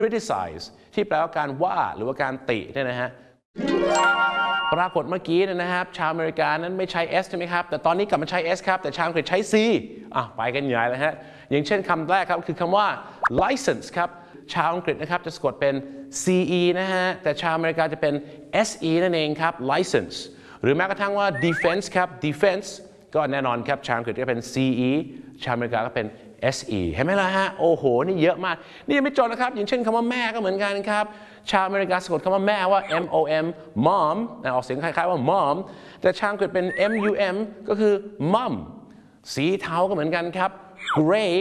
criticize ที่แปลว่าการว่าหรือว่าการติเนี่ยนะฮะปรากฏเมื่อกี้นะครับชาวอเมริกานั้นไม่ใช้ S ใช่ไหมครับแต่ตอนนี้กลับมาใช้ S ครับแต่ชาวอังกฤษใช้ C ไปกันใหญ่เลยฮะอย่างเช่นคำแรกครับคือคำว่า license ครับชาวอังกฤษนะครับจะสะกดเป็น CE นะฮะแต่ชาวอเมริกาจะเป็น SE นั่นเองครับ license หรือแม้กระทั่งว่า defense ครับ defense ก็แน่นอนครับชาวอังกฤษก็เป็น CE ชาวอเมริกาก็เป็น SE เห็นไหมล่ะฮะโอ้โหนี่เยอะมากนี่ยังไม่จบนะครับอย่างเช่นคำว่าแม่ก็เหมือนกันครับชาวอเมริกาสะกดคำว่าแม่ว่า MOM mom ออกเสียงคล้ายๆว่า mom แต่ชาวอังกฤษเป็น MUM ก็คือ mum สีเทาก็เหมือนกันครับ gray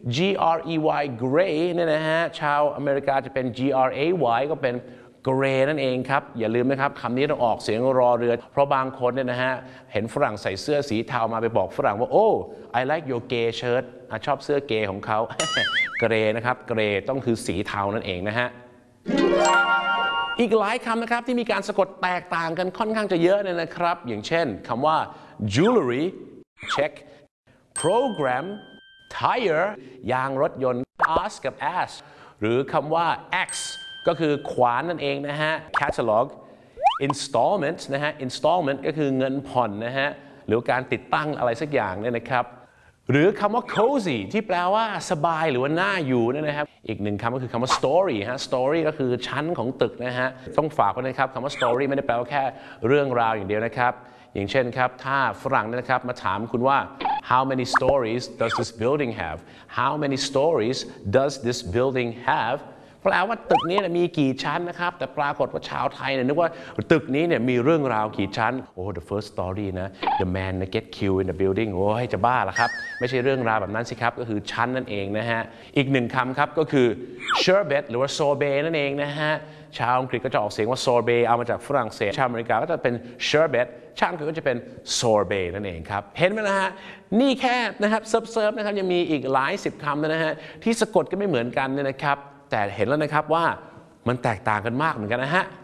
GREY gray เนี่ยนะฮะชาวอเมริกาจะเป็น GRAY ก็เป็น gray นั่นเองครับอย่าลืมนะครับคำนี้ต้องออกเสียงรอเรือเพราะบางคนเนี่ยนะฮะเห็นฝรั่งใส่เสื้อสีเทามาไปบอกฝรั่งว่า oh I like your gay shirt ชอบเสื้อเกย์ของเขา gray นะครับ gray ต้องคือสีเทานั่นเองนะฮะอีกหลายคำนะครับที่มีการสะกดแตกต่างกันค่อนข้างจะเยอะเลยนะครับอย่างเช่นคำว่า jewelry check program tire ยางรถยนต์ ask กับ ask หรือคำว่า X ก็คือขวานนั่นเองนะฮะ catalog installment นะฮะ installment ก็คือเงินผ่อนนะฮะหรือการติดตั้งอะไรสักอย่างเนี่ยนะครับหรือคำว่า cozy ที่แปลว่าสบายหรือว่าน่าอยู่นะครับอีกหนึ่งคำก็คือคำว่า story ฮะ story ก็คือชั้นของตึกนะฮะต้องฝากไว้นะครับคำว่า story ไม่ได้แปลว่าแค่เรื่องราวอย่างเดียวนะครับอย่างเช่นครับถ้าฝรั่งนะครับมาถามคุณว่า how many stories does this building have how many stories does this building have แปลว่าตึกนี้มีกี่ชั้นนะครับแต่ปรากฏว่าชาวไทยนึกว่าตึกนี้มีเรื่องราวกี่ชั้นโอ้ the first story นะ the man get killed in the building โอ้ยจะบ้าละครับไม่ใช่เรื่องราวแบบนั้นสิครับก็คือชั้นนั่นเองนะฮะอีกหนึ่งคำครับก็คือ sherbet หรือว่า sorbet นั่นเองนะฮะชาวอังกฤษก็จะออกเสียงว่า sorbet เอามาจากฝรั่งเศสชาวอเมริกาก็จะเป็น sherbet ชาวอังกฤษก็จะเป็น sorbet นั่นเองครับเห็นไหมนะฮะนี่แค่นะครับเซิร์ฟนะครับยังมีอีกหลายสิบคำนะฮะที่สะกดก็ไม่เหมือนกันเนี่ยนะครับแต่เห็นแล้วนะครับว่ามันแตกต่างกันมากเหมือนกันนะฮะ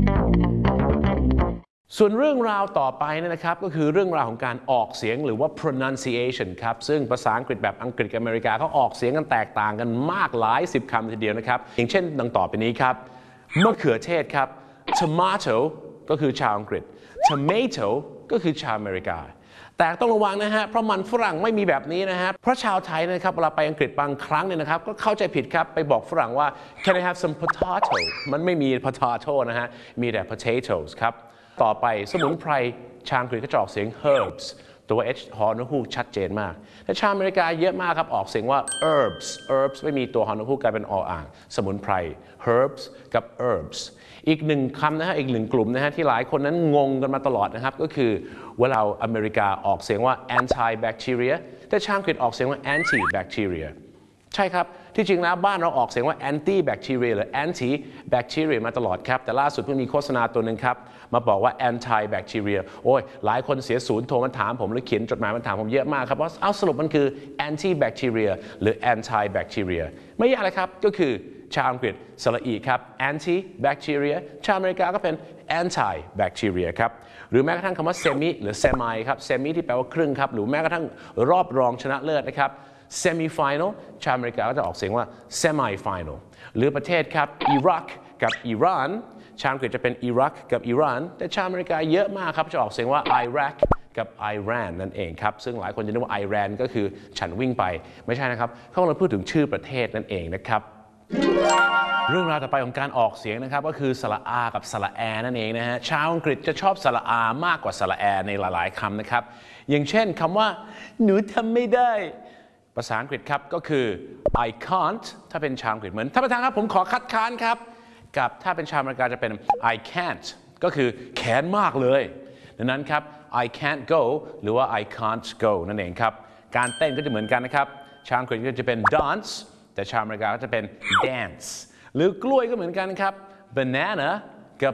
ส่วนเรื่องราวต่อไปนะครับก็คือเรื่องราวของการออกเสียงหรือว่า pronunciation ครับซึ่งภาษาอังกฤษแบบอังกฤษกับอเมริกาเขาออกเสียงกันแตกต่างกันมากหลายสิบคำทีเดียวนะครับอย่างเช่นดังต่อไปนี้ครับมะเขือเทศครับ tomato ก็คือชาวอังกฤษ tomato ก็คือชาวอเมริกาแต่ต้องระวังนะฮะเพราะมันฝรั่งไม่มีแบบนี้นะฮะเพราะชาวไทยนะครับเวลาไปอังกฤษบางครั้งเนี่ยนะครับก็เข้าใจผิดครับไปบอกฝรั่งว่า can I have some potato มันไม่มี potato นะฮะมีแต่ potatoes ครับต่อไปสมุนไพรชาวอังกฤษก็จะออกเสียง herbs ตัว h ฮอนฮูกชัดเจนมากแต่ชาวอเมริกาเยอะมากครับออกเสียงว่า herbs ไม่มีตัวฮอนฮูกกลายเป็นออ่างสมุนไพร herbs กับ herbs อีกหนึ่งคำนะฮะอีกหนึ่งกลุ่มนะฮะที่หลายคนนั้นงงกันมาตลอดนะครับก็คือเวลาอเมริกาออกเสียงว่า anti-bacteria แต่ชาวอังกฤษออกเสียงว่า anti-bacteria ใช่ครับที่จริงแล้วบ้านเราออกเสียงว่า anti-bacteria หรือ anti-bacteria มาตลอดครับแต่ล่าสุดเพิ่งมีโฆษณาตัวหนึ่งครับมาบอกว่า anti-bacteria โอ้ยหลายคนเสียศูนย์โทรมาถามผมหรือเขียนจดหมายมาถามผมเยอะมากครับว่าเอาสรุปมันคือ anti-bacteria หรือ anti-bacteria ไม่ยากเลยครับก็คือชาวอังกฤษสระอีครับ anti-bacteria ชาวอเมริกาก็เป็น anti-bacteria ครับหรือแม้กระทั่งคำว่า semi หรือ semi ครับ semi ที่แปลว่าครึ่งครับหรือแม้กระทั่งรอบรองชนะเลิศนะครับ semi-final ชาวอเมริกาก็จะออกเสียงว่า semi-final หรือประเทศครับอิรักกับอิหร่านชาวอังกฤษจะเป็นอิรักกับอิหร่านแต่ชาวอเมริกาเยอะมากครับจะออกเสียงว่า Iraq กับอิหร่านนั่นเองครับซึ่งหลายคนจะนึกว่าอิหร่านก็คือฉันวิ่งไปไม่ใช่นะครับเขากำลังพูดถึงชื่อประเทศนั่นเองนะครับเรื่องราวต่อไปของการออกเสียงนะครับก็คือสระอากับสระแอนั่นเองนะฮะชาวอังกฤษจะชอบสระอามากกว่าสระแอในหลายๆคำนะครับอย่างเช่นคำว่าหนูทำไม่ได้ภาษาอังกฤษครับก็คือ I can't ถ้าเป็นชาวอังกฤษเหมือนท่านประธานครับผมขอคัดค้านครับกับถ้าเป็นชาวอเมริกาจะเป็น I can't ก็คือแค้นมากเลยดังนั้นครับ I can't go หรือว่า I can't go นั่นเองครับการเต้นก็จะเหมือนกันนะครับชาวอังกฤษก็จะเป็น danceแต่ชาวอเมริกาก็จะเป็น dance หรือกล้วยก็เหมือนกันครับ banana กับ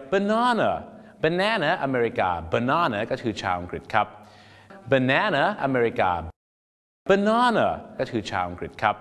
banana อเมริกา banana ก็คือชาวอังกฤษครับ banana อเมริกา banana ก็คือชาวอังกฤษครับ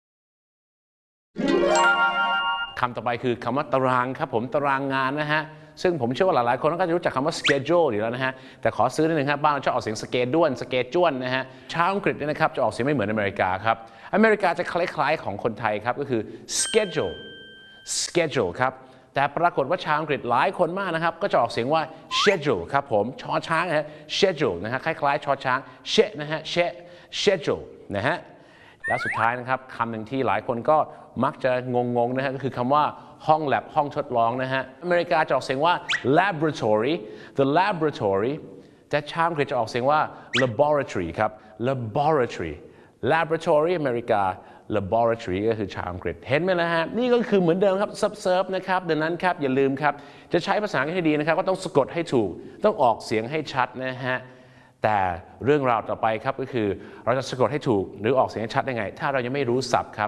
คำต่อไปคือคำว่าตารางครับผมตารางงานนะฮะซึ่งผมเชื่อว่าหลายๆคนก็จะรู้จักคำว่า schedule อยู่แล้วนะฮะแต่ขอซื้อนิดนึงครับบ้านเราชอบออกเสียง schedule นะฮะชาวอังกฤษเนี่ยนะครับจะออกเสียงไม่เหมือนอเมริกาครับอเมริกาจะคล้ายๆของคนไทยครับก็คือ schedule schedule ครับแต่ปรากฏว่าชาวอังกฤษหลายคนมากนะครับก็จะออกเสียงว่า schedule ครับผมชอช้างนะฮะ schedule นะฮะคล้ายๆชอช้าง นะฮะ schedule นะฮะและสุดท้ายนะครับคำหนึ่งที่หลายคนก็มักจะงงๆนะฮะก็คือคำว่าห้องแลบห้องทดลองนะฮะอเมริกาจะออกเสียงว่า laboratory the laboratory แต่ชาวอังกฤษจะออกเสียงว่า laboratory ครับ laboratory อเมริกา laboratory ก็คือชาวอังกฤษเห็นไหมนะฮะนี่ก็คือเหมือนเดิมครับ subserve นะครับดังนั้นครับอย่าลืมครับจะใช้ภาษาอังกฤษให้ดีนะครับก็ต้องสะกดให้ถูกต้องออกเสียงให้ชัดนะฮะแต่เรื่องราวต่อไปครับก็คือเราจะสะกดให้ถูกหรือออกเสียงให้ชัดได้ไงถ้าเรายังไม่รู้ศัพท์ครับ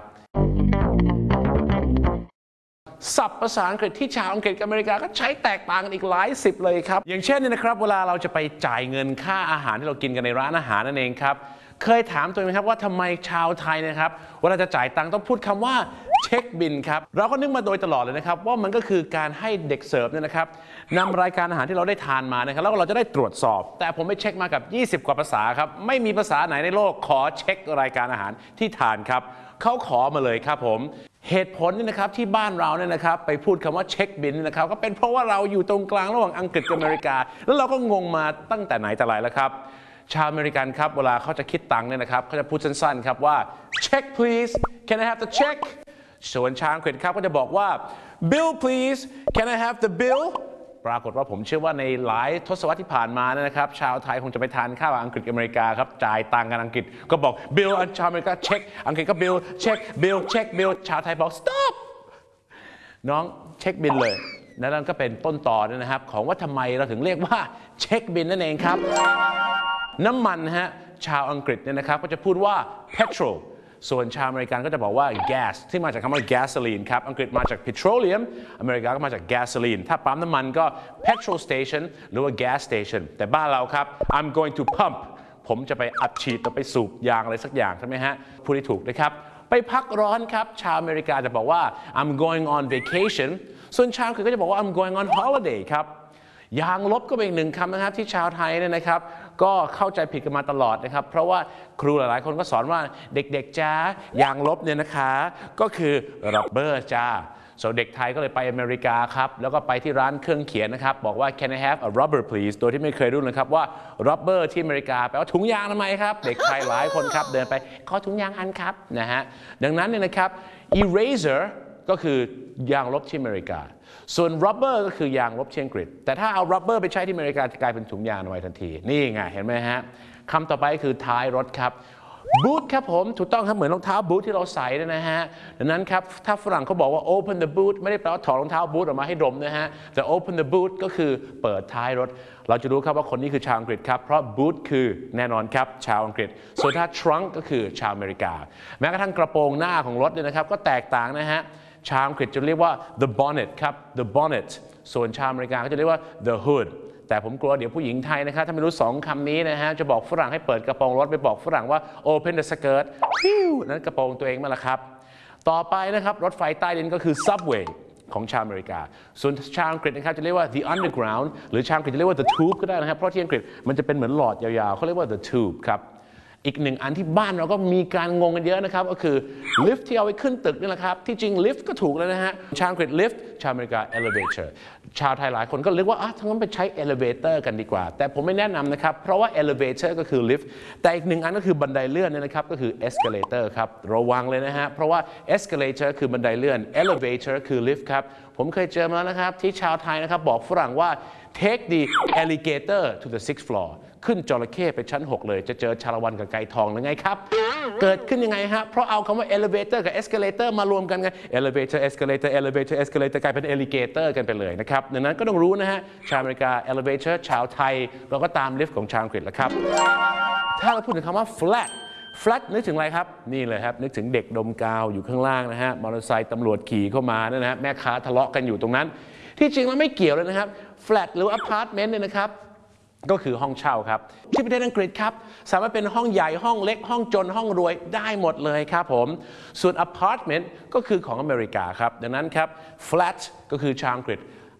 ศัพท์ภาษาอังกฤษที่ชาวอังกฤษกับอเมริกาก็ใช้แตกต่างกันอีกหลายสิบเลยครับอย่างเช่นนี่นะครับเวลาเราจะไปจ่ายเงินค่าอาหารที่เรากินกันในร้านอาหารนั่นเองครับเคยถามตัวเองไหมครับว่าทำไมชาวไทยนะครับเวลาจะจ่ายตังค์ต้องพูดคำว่าเช็คบิลครับเราก็นึกมาโดยตลอดเลยนะครับว่ามันก็คือการให้เด็กเสิร์ฟเนี่ยนะครับนำรายการอาหารที่เราได้ทานมานะครับแล้วเราจะได้ตรวจสอบแต่ผมไปเช็คมากับ20 กว่าภาษาครับไม่มีภาษาไหนในโลกขอเช็ครายการอาหารที่ทานครับเขาขอมาเลยครับผมเหตุผลนี่นะครับที่บ้านเราเนี่ยนะครับไปพูดคำว่าเช็คบิลนะครับก็เป็นเพราะว่าเราอยู่ตรงกลางระหว่างอังกฤษกับอเมริกาแล้วเราก็งงมาตั้งแต่ไหนแต่ไรแล้วครับชาวอเมริกันครับเวลาเขาจะคิดตังค์เนี่ยนะครับเขาจะพูดสั้นๆครับว่า check please can I have the check ส่วนชาวอังกฤษครับก็จะบอกว่า bill please can I have the bill ปรากฏว่าผมเชื่อว่าในหลายทศวรรษที่ผ่านมานะครับชาวไทยคงจะไปทานข้าวอังกฤษกับอเมริกาครับจ่ายตังค์กันอังกฤษก็บอก bill ชาวอเมริกา check อังกฤษก็ bill check bill check bill ชาวไทยบอก stop น้องเช็คบิลเลยนั่นก็เป็นต้นต่อนะครับของว่าทำไมเราถึงเรียกว่าเช็คบิลนั่นเองครับน้ำมันฮะชาวอังกฤษเนี่ยนะครับก็จะพูดว่า petrol ส่วนชาวอเมริกันก็จะบอกว่า gas ที่มาจากคำว่า gasoline ครับอังกฤษมาจาก petroleum อเมริกาก็มาจาก gasoline ถ้าปั๊มน้ำมันก็ petrol station หรือว่า gas station แต่บ้านเราครับ I'm going to pump ผมจะไปอัดฉีดไปสูบยางอะไรสักอย่างใช่ไหมฮะพูดให้ถูกนะครับไปพักร้อนครับชาวอเมริกาจะบอกว่า I'm going on vacation ส่วนชาวอังกฤษก็จะบอกว่า I'm going on holiday ครับยางลบก็เป็นอีกหนึ่งคำนะครับที่ชาวไทยเนี่ยนะครับก็เข้าใจผิดกันมาตลอดนะครับเพราะว่าครูหลายๆคนก็สอนว่าเด็กๆจ้ายางลบเนี่ยนะคะก็คือ rubber จ้าส่วนเด็กไทยก็เลยไปอเมริกาครับแล้วก็ไปที่ร้านเครื่องเขียนนะครับบอกว่า can I have a rubber please โดยที่ไม่เคยรู้นะครับว่า rubber ที่อเมริกาแปลว่าถุงยางทำไมครับเด็กไทยหลายคนครับเดินไปขอถุงยางอันครับนะฮะดังนั้นเนี่ยนะครับ eraser ก็คือยางลบที่อเมริกาส่วน rubber ก็คือยางลบที่อังกฤษแต่ถ้าเอา rubber ไปใช้ที่อเมริกาจะกลายเป็นถุงยางอนามัยทันทีนี่ไงเห็นไหมฮะคำต่อไปคือท้ายรถครับบูทครับผมถูกต้องครับเหมือนรองเท้าบูทที่เราใส่นะฮะดังนั้นครับถ้าฝรั่งเขาบอกว่า open the boot ไม่ได้แปลว่าถอดรองเท้าบูทออกมาให้ดมนะฮะแต่ open the boot ก็คือเปิดท้ายรถเราจะรู้ครับว่าคนนี้คือชาวอังกฤษครับเพราะ boot คือแน่นอนครับชาวอังกฤษส่วนถ้า trunk ก็คือชาวอเมริกาแม้กระทั่งกระโปรงหน้าของรถเนี่ยนะครับก็แตกต่างนะฮะชาวอังกฤษจะเรียกว่า the bonnet ครับ the bonnet ส่วนชาวอเมริกาก็จะเรียกว่า the hood แต่ผมกลัวเดี๋ยวผู้หญิงไทยนะครับถ้าไม่รู้2 คำนี้นะฮะจะบอกฝรั่งให้เปิดกระโปรงรถไปบอกฝรั่งว่า open the skirt นั้นกระโปรงตัวเองมาแล้วครับต่อไปนะครับรถไฟใต้ดินก็คือ subway ของชาวอเมริกาส่วนชาวอังกฤษนะครับจะเรียกว่า the underground หรือชาวอังกฤษจะเรียกว่า the tube ก็ได้นะครับเพราะที่อังกฤษมันจะเป็นเหมือนหลอดยาวๆเขาเรียกว่า the tube ครับอีกหนึ่งอันที่บ้านเราก็มีการงงกันเยอะนะครับก็คือลิฟต์ที่เอาไว้ขึ้นตึกนี่แหละครับที่จริงลิฟต์ก็ถูกแล้วนะฮะชาวอังกฤษลิฟต์ชาวอเมริกา elevator ชาวไทยหลายคนก็เรียกว่าทั้งนั้นไปใช้ elevator กันดีกว่าแต่ผมไม่แนะนำนะครับเพราะว่า elevator ก็คือลิฟต์แต่อีกหนึ่งอันก็คือบันไดเลื่อนเนี่ยนะครับก็คือ escalator ครับระวังเลยนะฮะเพราะว่า escalator คือบันไดเลื่อน elevator คือลิฟต์ครับผมเคยเจอมาแล้วนะครับที่ชาวไทยนะครับบอกฝรั่งว่า take the alligator to the 6th floor ขึ้นจระเข้ไปชั้น6เลยจะเจอชาละวันกับไก่ทองหรือไงครับเกิดขึ้นยังไงฮะเพราะเอาคำว่า elevator กับ escalator มารวมกันไง elevator escalator elevator escalator กลายเป็น alligator กันไปเลยนะครับดังนั้นก็ต้องรู้นะฮะชาวอเมริกา elevator ชาวไทยเราก็ตามลิฟต์ของชาวอังกฤษแล้วครับถ้าเราพูดถึงคำว่า flat นึกถึงอะไรครับนี่เลยครับนึกถึงเด็กดมกาวอยู่ข้างล่างนะฮะมอเตอร์ไซค์ตำรวจขี่เข้ามานะฮะแม่ค้าทะเลาะกันอยู่ตรงนั้นที่จริงแล้วไม่เกี่ยวเลยนะครับ flat หรือ apartment เนี่ยนะครับก็คือห้องเช่าครับที่ประเทศอังกฤษครับสามารถเป็นห้องใหญ่ห้องเล็กห้องจนห้องรวยได้หมดเลยครับผมส่วน apartment ก็คือของอเมริกาครับดังนั้นครับ flat ก็คือชาวอังกฤษ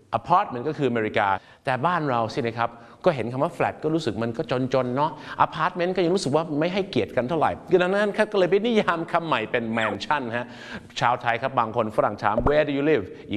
apartment ก็คืออเมริกาแต่บ้านเราสินะครับก็เห็นคำว่า flat ก็รู้สึกมันก็จนๆเนาะ apartment ก็ยังรู้สึกว่าไม่ให้เกียรติกันเท่าไหร่ดังนั้นครับก็เลยไปนิยามคำใหม่เป็น mansion ฮะชาวไทยครับบางคนฝรั่งถาม where do you live